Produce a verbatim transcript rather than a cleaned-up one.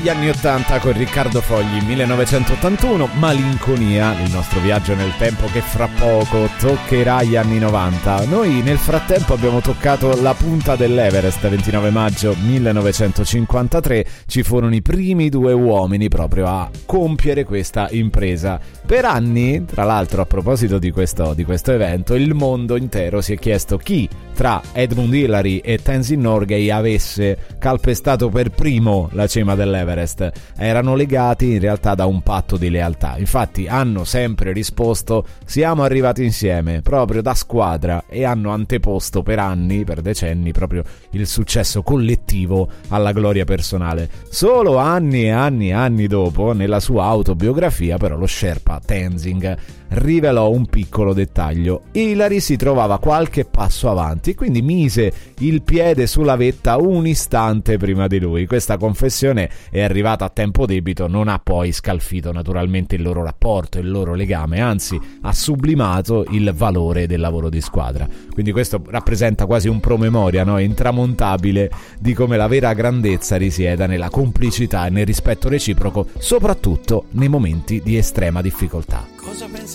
Gli anni ottanta con Riccardo Fogli, millenovecentottantuno, Malinconia, il nostro viaggio nel tempo che fra poco toccherà gli anni novanta. Noi nel frattempo abbiamo toccato la punta dell'Everest. ventinove maggio millenovecentocinquantatré ci furono i primi due uomini proprio a compiere questa impresa. Per anni, tra l'altro, a proposito di questo, di questo evento, il mondo intero si è chiesto chi tra Edmund Hillary e Tenzin Norgay avesse calpestato per primo la cima dell'Everest. Erano legati in realtà da un patto di lealtà. Infatti hanno sempre risposto: siamo arrivati insieme, proprio da squadra, e hanno anteposto per anni, per decenni, proprio il successo collettivo alla gloria personale. Solo anni e anni e anni dopo, nella sua autobiografia, però, lo Sherpa Tenzing rivelò un piccolo dettaglio: Hillary si trovava qualche passo avanti, quindi mise il piede sulla vetta un istante prima di lui. Questa confessione è arrivata a tempo debito, non ha poi scalfito naturalmente il loro rapporto, il loro legame, anzi ha sublimato il valore del lavoro di squadra. Quindi questo rappresenta quasi un promemoria, no? Intramontabile, di come la vera grandezza risieda nella complicità e nel rispetto reciproco, soprattutto nei momenti di estrema difficoltà. Cosa pensi?